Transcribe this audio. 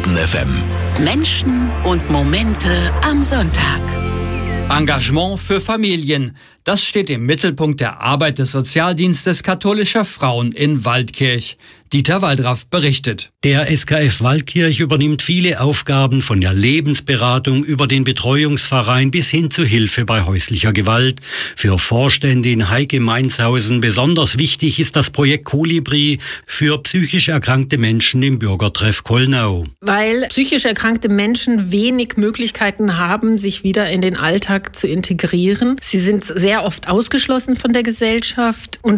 Baden FM. Menschen und Momente am Sonntag. Engagement für Familien. Das steht im Mittelpunkt der Arbeit des Sozialdienstes katholischer Frauen in Waldkirch. Dieter Waldraff berichtet. Der SKF Waldkirch übernimmt viele Aufgaben von der Lebensberatung über den Betreuungsverein bis hin zu Hilfe bei häuslicher Gewalt. Für Vorständin Heike Mainshausen besonders wichtig ist das Projekt Kolibri für psychisch erkrankte Menschen im Bürgertreff Kollnau. Weil psychisch erkrankte Menschen wenig Möglichkeiten haben, sich wieder in den Alltag zu integrieren. Sie sind sehr oft ausgeschlossen von der Gesellschaft und